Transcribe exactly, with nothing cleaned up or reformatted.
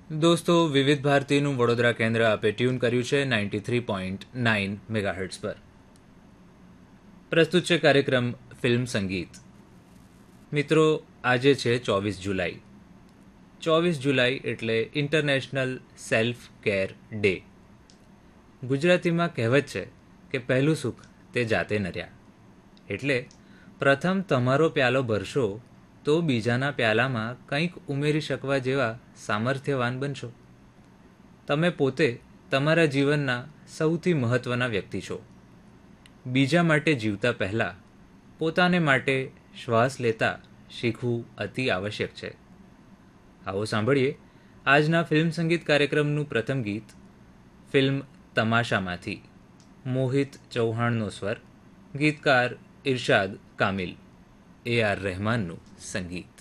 દોસ્તો, વિવિધ ભારતીનું વડોદરા કેન્દ્ર આપે ટ્યુન કર્યું છે ninety three point nine megahertz પર. પ્રસ્તુત છે કાર્યક્રમ ફિલ્મ સંગીત. મિત્રો, આજે છે ચોવીસ જુલાઈ. ચોવીસ જુલાઈ એટલે ઇન્ટરનેશનલ સેલ્ફ કેર ડે. ગુજરાતીમાં કહેવત છે કે પહેલું સુખ તે જાતે નર્યા. એટલે પ્રથમ તમારો પ્યાલો ભરશો તો બીજાના પ્યાલામાં કંઈક ઉમેરી શકવા જેવા સામર્થ્યવાન બનશો. તમે પોતે તમારા જીવનના સૌથી મહત્ત્વના વ્યક્તિ છો. બીજા માટે જીવતા પહેલાં પોતાને માટે શ્વાસ લેતા શીખવું અતિ આવશ્યક છે. આવો સાંભળીએ આજના ફિલ્મ સંગીત કાર્યક્રમનું પ્રથમ ગીત, ફિલ્મ તમાશામાંથી. મોહિત ચૌહાણનો સ્વર, ગીતકાર ઇરશાદ કામિલ, એ આર રહેમાનનું સંગીત.